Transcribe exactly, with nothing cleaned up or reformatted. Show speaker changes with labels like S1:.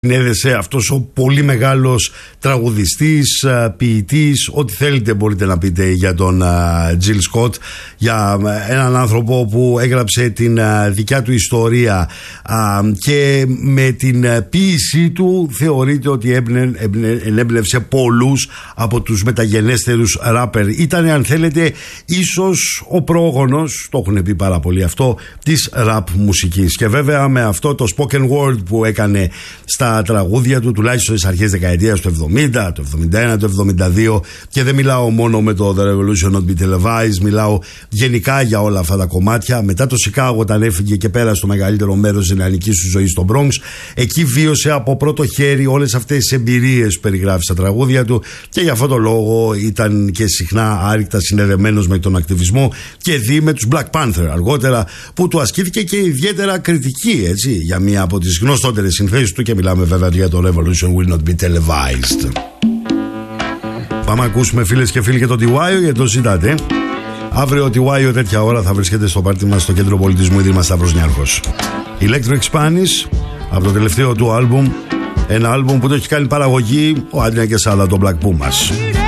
S1: συνέδεσε αυτός ο πολύ μεγάλος τραγουδιστής, ποιητής, ό,τι θέλετε μπορείτε να πείτε για τον Τζιλ Σκοτ, για έναν άνθρωπο που έγραψε την δικιά του ιστορία και με την ποίησή του θεωρείται ότι ενέμπνευσε πολλούς από τους μεταγενέστερους ράπερ. Ήταν, αν θέλετε, ίσως ο πρόγονος, το έχουν πει πάρα πολύ αυτό, της ραπ μουσικής. Και βέβαια με αυτό το spoken word που έκανε στα τραγούδια του, τουλάχιστον στις αρχές δεκαετίας του εβδομήντα, το εβδομήντα ένα, το εβδομήντα δύο, και δεν μιλάω μόνο με το The Revolution Not Be Televised, μιλάω γενικά για όλα αυτά τα κομμάτια. Μετά το Σικάγο, όταν έφυγε και πέρασε το μεγαλύτερο μέρος της νεανικής του ζωής στο Bronx, εκεί βίωσε από πρώτο χέρι όλες αυτές τις εμπειρίες που περιγράφει στα τραγούδια του, και για αυτόν τον λόγο ήταν και συχνά άρρηκτα συνδεδεμένος με τον ακτιβισμό, και δει με τους Black Panther αργότερα, που του ασκήθηκε και ιδιαίτερα κριτική, έτσι, για μία από τις γνωστότερες συνθέσεις του, και μιλάμε βέβαια για το Revolution Will Not Be Televised. Πάμε να ακούσουμε, φίλες και φίλοι, και το ντι γουάι ο, γιατί το ζητάτε. Αύριο ο ντι γουάι ο τέτοια ώρα θα βρίσκεται στο πάρτι μας στο Κέντρο Πολιτισμού Ίδρυμα Σταύρος Νιάρχος. Electric Spanish, από το τελευταίο του άλμπουμ, ένα άλμπουμ που το έχει κάνει παραγωγή ο Adrian Quesada, το Black Pumas.